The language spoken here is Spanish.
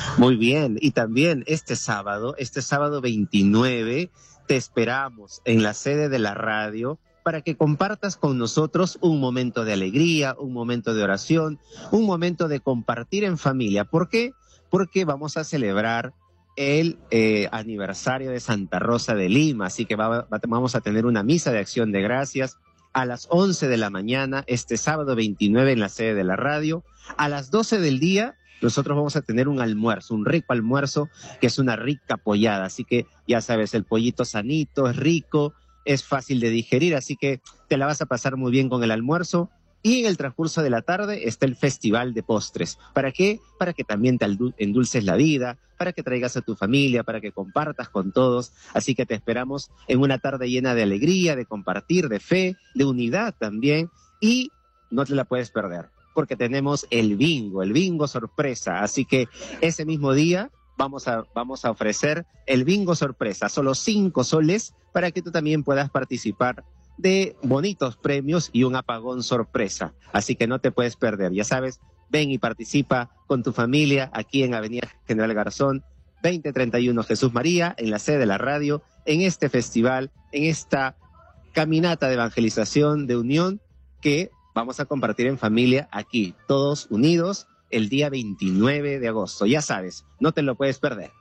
Muy bien, y también este sábado 29, te esperamos en la sede de la radio para que compartas con nosotros un momento de alegría, un momento de oración, un momento de compartir en familia. ¿Por qué? Porque vamos a celebrar el aniversario de Santa Rosa de Lima, así que vamos a tener una misa de acción de gracias a las 11 de la mañana, este sábado 29 en la sede de la radio. A las 12 del día nosotros vamos a tener un almuerzo, un rico almuerzo, que es una rica pollada. Así que ya sabes, el pollito sanito, es rico, es fácil de digerir, así que te la vas a pasar muy bien con el almuerzo. Y en el transcurso de la tarde está el festival de postres. ¿Para qué? Para que también te endulces la vida, para que traigas a tu familia, para que compartas con todos. Así que te esperamos en una tarde llena de alegría, de compartir, de fe, de unidad también. Y no te la puedes perder, porque tenemos el bingo sorpresa. Así que ese mismo día vamos a ofrecer el bingo sorpresa, solo 5 soles para que tú también puedas participar de bonitos premios y un apagón sorpresa. Así que no te puedes perder. Ya sabes, ven y participa con tu familia aquí en Avenida General Garzón, 2031 Jesús María, en la sede de la radio, en este festival, en esta caminata de evangelización, de unión, que vamos a compartir en familia aquí, todos unidos, el día 29 de agosto. Ya sabes, no te lo puedes perder.